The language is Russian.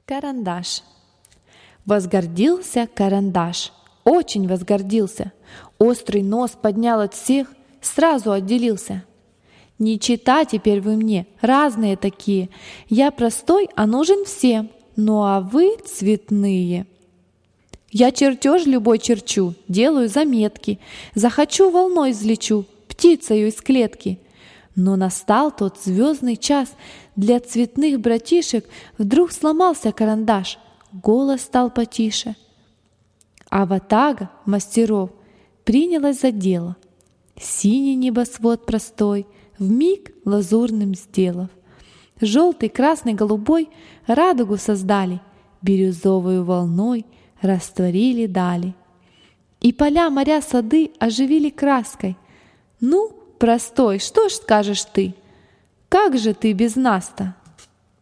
Карандаш. Возгордился карандаш, очень возгордился. Острый нос поднял от всех, сразу отделился. Не чита теперь вы мне, разные такие. Я простой, а нужен всем, ну а вы цветные. Я чертеж любой черчу, делаю заметки. Захочу, волной взлечу, птицею из клетки. Но настал тот звездный час. Для цветных братишек вдруг сломался карандаш. Голос стал потише. А ватага мастеров принялась за дело. Синий небосвод простой вмиг лазурным сделав. Желтый, красный, голубой радугу создали, бирюзовую волной растворили дали. И поля, моря, сады оживили краской. Ну, простой, что ж скажешь ты? Как же ты без нас-то?